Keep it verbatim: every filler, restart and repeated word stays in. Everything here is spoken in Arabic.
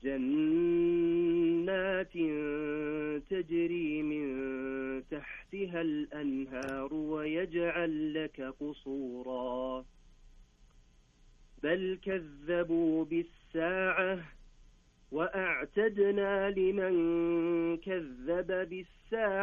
جنات تجري من تحتها الأنهار ويجعل لك قصورا بل كذبوا بالساعة وأعتدنا لمن كذب بالساعة